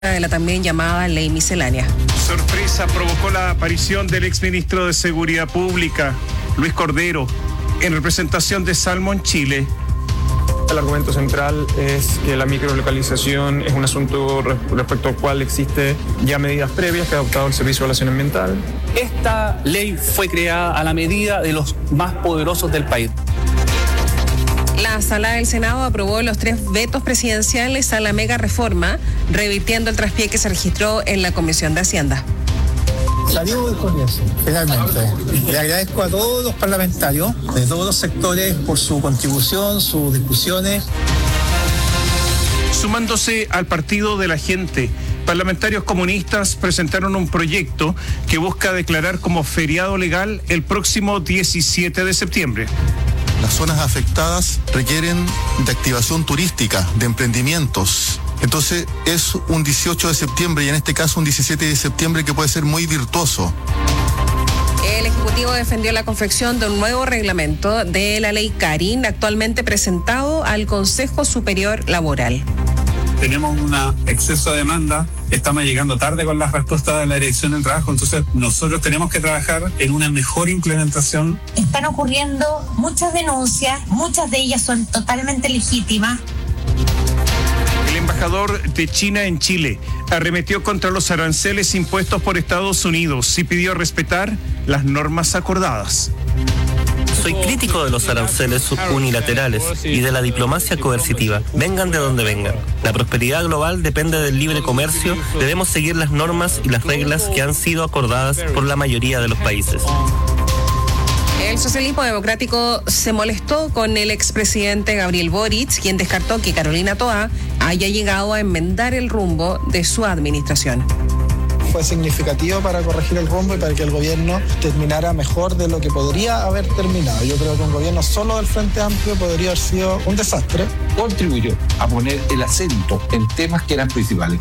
de la también llamada ley miscelánea. Sorpresa provocó la aparición del exministro de Seguridad Pública, Luis Cordero, en representación de Salmon Chile. El argumento central es que la microlocalización es un asunto respecto al cual existe ya medidas previas que ha adoptado el Servicio de Evaluación Ambiental. Esta ley fue creada a la medida de los más poderosos del país. La Sala del Senado aprobó los 3 vetos presidenciales a la mega reforma, revirtiendo el traspié que se registró en la Comisión de Hacienda. Salió con eso, finalmente. Le agradezco a todos los parlamentarios de todos los sectores por su contribución, sus discusiones. Sumándose al Partido de la Gente, parlamentarios comunistas presentaron un proyecto que busca declarar como feriado legal el próximo 17 de septiembre. Las zonas afectadas requieren de activación turística, de emprendimientos. Entonces es un 18 de septiembre y en este caso un 17 de septiembre que puede ser muy virtuoso. El Ejecutivo defendió la confección de un nuevo reglamento de la ley Carin, actualmente presentado al Consejo Superior Laboral. Tenemos un exceso de demanda, estamos llegando tarde con las respuestas de la Dirección del Trabajo, entonces nosotros tenemos que trabajar en una mejor implementación. Están ocurriendo muchas denuncias, muchas de ellas son totalmente legítimas. El embajador de China en Chile arremetió contra los aranceles impuestos por Estados Unidos y pidió respetar las normas acordadas. Soy crítico de los aranceles unilaterales y de la diplomacia coercitiva, vengan de donde vengan. La prosperidad global depende del libre comercio, debemos seguir las normas y las reglas que han sido acordadas por la mayoría de los países. El socialismo democrático se molestó con el expresidente Gabriel Boric, quien descartó que Carolina Toá haya llegado a enmendar el rumbo de su administración. Fue significativo para corregir el rumbo y para que el gobierno terminara mejor de lo que podría haber terminado. Yo creo que un gobierno solo del Frente Amplio podría haber sido un desastre. Contribuyó a poner el acento en temas que eran principales.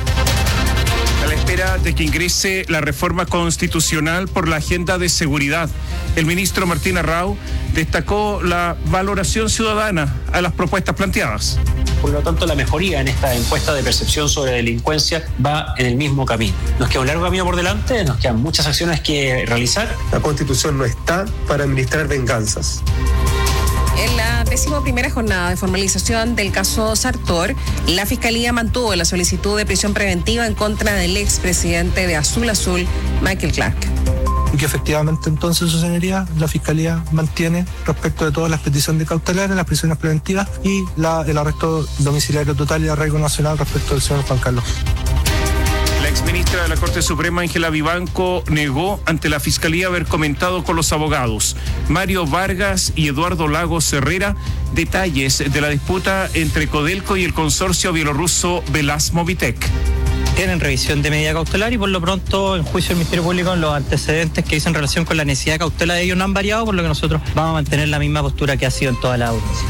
A la espera de que ingrese la reforma constitucional por la agenda de seguridad, el ministro Martín Arrau destacó la valoración ciudadana a las propuestas planteadas. Por lo tanto, la mejoría en esta encuesta de percepción sobre delincuencia va en el mismo camino. Nos queda un largo camino por delante, nos quedan muchas acciones que realizar. La Constitución no está para administrar venganzas. En la 11ª jornada de formalización del caso Sartor, la Fiscalía mantuvo la solicitud de prisión preventiva en contra del expresidente de Azul Azul, Michael Clark. Y que efectivamente entonces, su señoría, la Fiscalía mantiene respecto de todas las peticiones de cautelares, las prisiones preventivas y el arresto domiciliario total y arraigo nacional respecto del señor Juan Carlos. La exministra de la Corte Suprema, Ángela Vivanco, negó ante la Fiscalía haber comentado con los abogados Mario Vargas y Eduardo Lagos Herrera detalles de la disputa entre Codelco y el consorcio bielorruso Velasmovitec. Tienen revisión de medida cautelar y por lo pronto en juicio del Ministerio Público los antecedentes que dicen relación con la necesidad de cautela de ellos no han variado, por lo que nosotros vamos a mantener la misma postura que ha sido en toda la audiencia.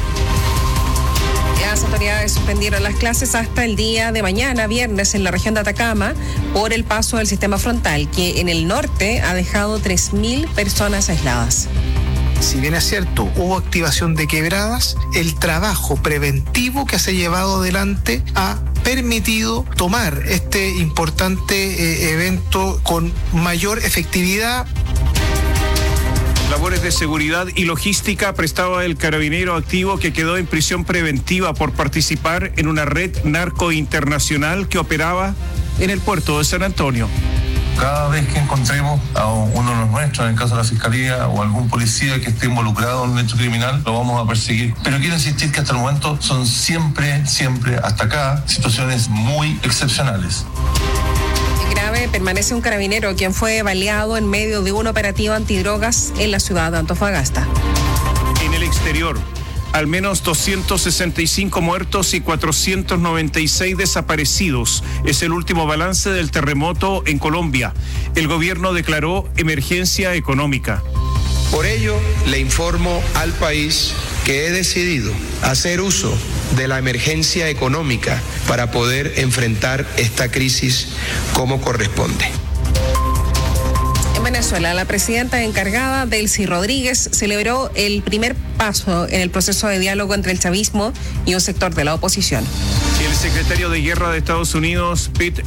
Las autoridades suspendieron las clases hasta el día de mañana, viernes, en la región de Atacama por el paso del sistema frontal, que en el norte ha dejado 3.000 personas aisladas. Si bien es cierto, hubo activación de quebradas, el trabajo preventivo que se ha llevado adelante ha permitido tomar este importante evento con mayor efectividad. Labores de seguridad y logística prestaba el carabinero activo que quedó en prisión preventiva por participar en una red narco internacional que operaba en el puerto de San Antonio. Cada vez que encontremos a uno de los nuestros, en el caso de la Fiscalía, o algún policía que esté involucrado en un hecho criminal, lo vamos a perseguir. Pero quiero insistir que hasta el momento son siempre, hasta acá, situaciones muy excepcionales. Grave permanece un carabinero quien fue baleado en medio de un operativo antidrogas en la ciudad de Antofagasta. En el exterior, al menos 265 muertos y 496 desaparecidos. Es el último balance del terremoto en Colombia. El gobierno declaró emergencia económica. Por ello, le informo al país que he decidido hacer uso de la emergencia económica para poder enfrentar esta crisis como corresponde. En Venezuela, la presidenta encargada, Delcy Rodríguez, celebró el primer paso en el proceso de diálogo entre el chavismo y un sector de la oposición. El secretario de Guerra de Estados Unidos, Pete